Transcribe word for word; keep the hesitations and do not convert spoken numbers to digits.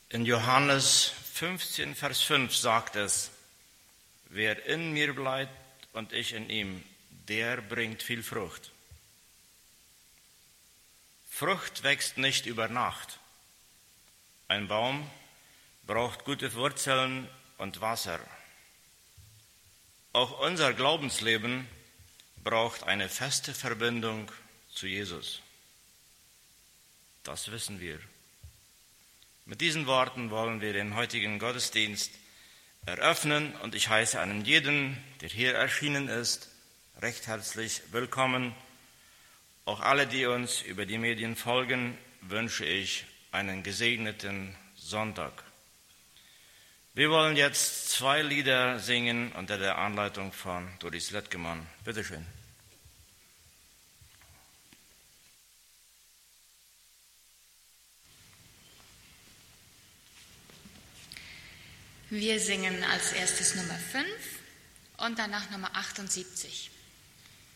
In Johannes fünfzehn, Vers fünf sagt es, wer in mir bleibt und ich in ihm, der bringt viel Frucht. Frucht wächst nicht über Nacht. Ein Baum braucht gute Wurzeln und Wasser. Auch unser Glaubensleben braucht eine feste Verbindung zu Jesus. Das wissen wir. Mit diesen Worten wollen wir den heutigen Gottesdienst eröffnen und ich heiße einen jeden, der hier erschienen ist, recht herzlich willkommen. Auch alle, die uns über die Medien folgen, wünsche ich einen gesegneten Sonntag. Wir wollen jetzt zwei Lieder singen unter der Anleitung von Doris Lettgemann. Bitte schön. Wir singen als erstes Nummer fünf und danach Nummer achtundsiebzig.